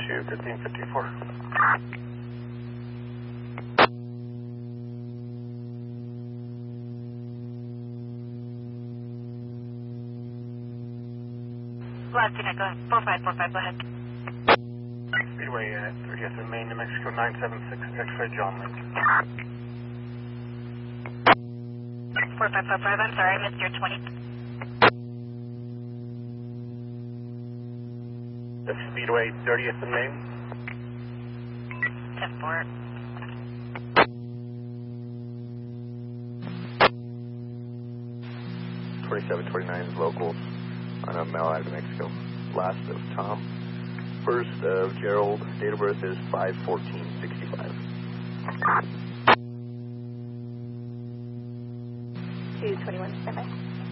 issue 1554. Last unit, go ahead. 4545, go ahead. Speedway at 30th and Main, New Mexico 976, X-ray John Lynch. 4555, I'm sorry, I missed your 20. The Speedway 30th and Main. 10-4. .2729 locals on a Mel Ave, New Mexico. Last of Tom. First of Gerald. Date of birth is 5/14/65. 221, standby.